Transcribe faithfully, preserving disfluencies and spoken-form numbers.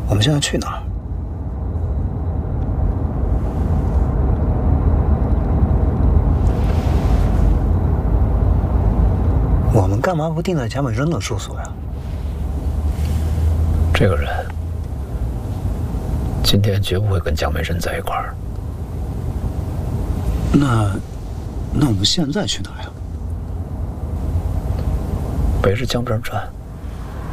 我们现在去哪儿？我们干嘛不定在贾美珍的住所呀？ 这个人今天绝不会跟蒋美珍在一块儿。 那，那我们现在去哪呀？ 北至江边站。